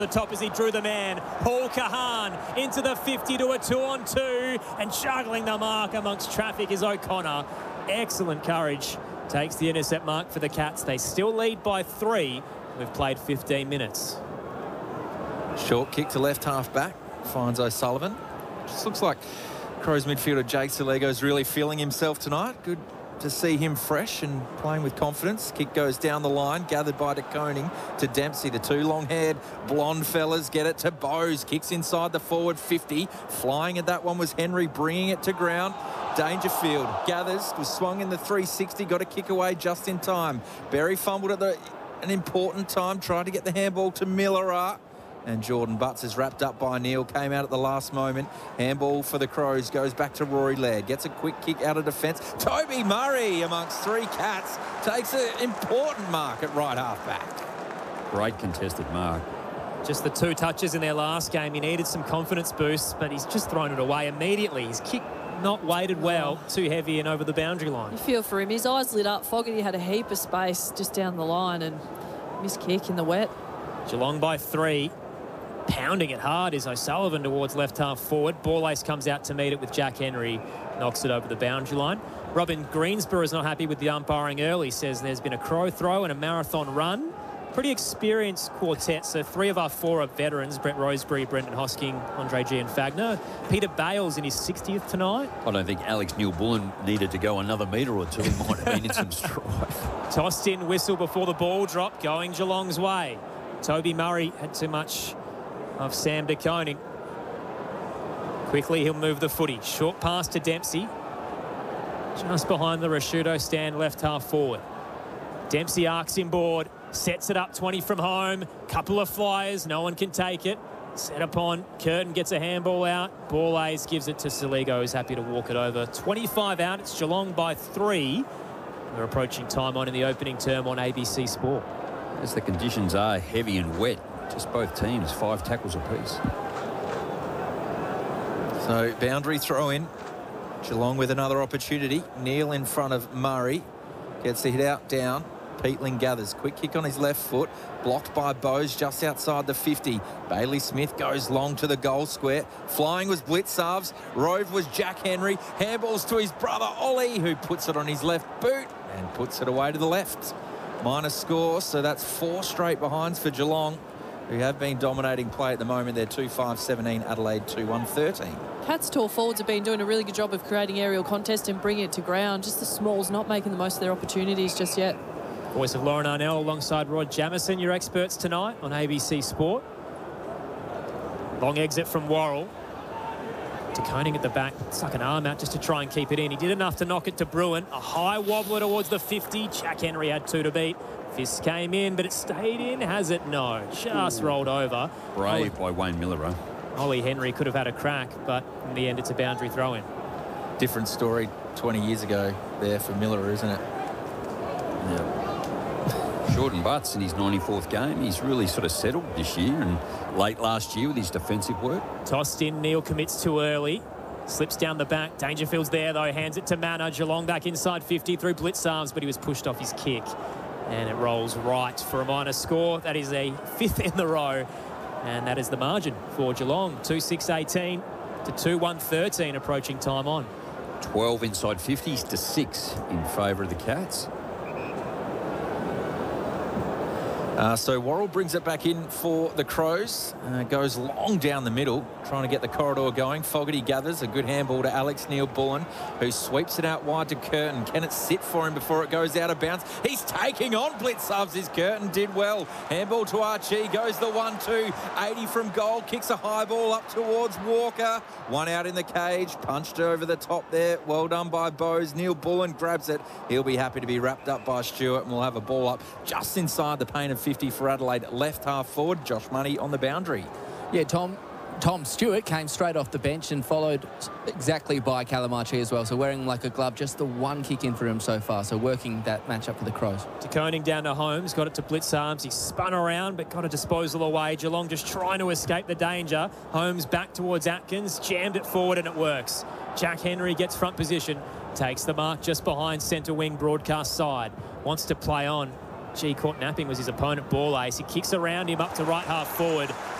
The top as he drew the man. Paul Kahan into the 50 to a 2-on-2 and juggling the mark amongst traffic is O'Connor. Excellent courage. Takes the intercept mark for the Cats. They still lead by 3. We've played 15 minutes. Short kick to left half back. Finds O'Sullivan. Just looks like Crows midfielder Jake Saligo's really feeling himself tonight. Good to see him fresh and playing with confidence. Kick goes down the line, gathered by De Koning to Dempsey. The two long-haired blonde fellas get it to Bowes. Kicks inside the forward 50. Flying at that one was Henry, bringing it to ground. Dangerfield gathers, was swung in the 360, got a kick away just in time. Berry fumbled at an important time, tried to get the handball to Miller. And Jordan Butts is wrapped up by Neil, came out at the last moment. Handball for the Crows goes back to Rory Laird. Gets a quick kick out of defence. Toby Murray amongst 3 Cats takes an important mark at right half back. Great contested mark. Just the 2 touches in their last game. He needed some confidence boost, but he's just thrown it away immediately. His kick not weighted well, too heavy and over the boundary line. You feel for him. His eyes lit up. Fogarty had a heap of space just down the line and missed kick in the wet. Geelong by 3. Pounding it hard is O'Sullivan towards left half forward. Borlase comes out to meet it with Jack Henry. Knocks it over the boundary line. Robin Greensborough is not happy with the umpiring early. Says there's been a crow throw and a marathon run. Pretty experienced quartet. So 3 of our 4 are veterans. Brett Roseberry, Brendan Hosking, Andre G and Fagner. Peter Bales in his 60th tonight. I don't think Alex Neil-Bullen needed to go another metre or 2. He might have been in some strife. Tossed in whistle before the ball drop, going Geelong's way. Toby Murray had too much of Sam De Koning. Quickly he'll move the footy. Short pass to Dempsey. Just behind the Rashudo stand left half forward. Dempsey arcs inboard. Sets it up 20 from home. Couple of flyers. No one can take it. Set upon. Curtin gets a handball out. Borlase gives it to Saligo, who's happy to walk it over. 25 out. It's Geelong by 3. We're approaching time on in the opening term on ABC Sport. As the conditions are heavy and wet, just both teams, 5 tackles apiece. So boundary throw in. Geelong with another opportunity. Neil in front of Murray. Gets the hit out down. Peatling gathers. Quick kick on his left foot. Blocked by Bowes just outside the 50. Bailey Smith goes long to the goal square. Flying was Blitzarves. Rove was Jack Henry. Handballs to his brother Ollie, who puts it on his left boot and puts it away to the left. Minus score, so that's 4 straight behinds for Geelong, who have been dominating play at the moment. They're 2-5-17, Adelaide 2-1-13. Cats' tall forwards have been doing a really good job of creating aerial contest and bringing it to ground. Just the Smalls not making the most of their opportunities just yet. Voice of Lauren Arnell alongside Rod Jamieson, your experts tonight on ABC Sport. Long exit from Worrell. De Koning at the back, stuck an arm out just to try and keep it in. He did enough to knock it to Bruin. A high wobbler towards the 50. Jack Henry had 2 to beat. Fists came in, but it stayed in. Has it? No. Just rolled over. Brave by Wayne Miller. Ollie Henry could have had a crack, but in the end, it's a boundary throw-in. Different story 20 years ago there for Miller, isn't it? Yeah. Jordan Butts in his 94th game. He's really sort of settled this year and late last year with his defensive work. Tossed in. Neil commits too early. Slips down the back. Dangerfield's there, though. Hands it to Manor. Geelong back inside 50 through Blitzarves, but he was pushed off his kick. And it rolls right for a minor score. That is a 5th in the row. And that is the margin for Geelong. 2-6-18 to 2-1-13 approaching time on. 12 inside 50s to 6 in favour of the Cats. So Worrell brings it back in for the Crows. Goes long down the middle, trying to get the corridor going. Fogarty gathers a good handball to Alex Neil-Bullen, who sweeps it out wide to Curtin. Can it sit for him before it goes out of bounds? He's taking on Blitzarves. His Curtin did well. Handball to Archie. Goes the 1-2. 80 from goal. Kicks a high ball up towards Walker. 1 out in the cage. Punched over the top there. Well done by Bowes. Neil-Bullen grabs it. He'll be happy to be wrapped up by Stewart, and we'll have a ball up just inside the paint of 50 for Adelaide. Left half forward. Josh Money on the boundary. Yeah, Tom Stewart came straight off the bench and followed exactly by Callum Archie as well. So wearing like a glove, just the 1 kick in for him so far. So working that matchup for the Crows. De Koning down to Holmes, got it to Blitzarves. He spun around but got a disposal away. Geelong just trying to escape the danger. Holmes back towards Atkins, jammed it forward and it works. Jack Henry gets front position, takes the mark just behind centre wing broadcast side. Wants to play on. G caught napping was his opponent ball ace. He kicks around him up to right half forward.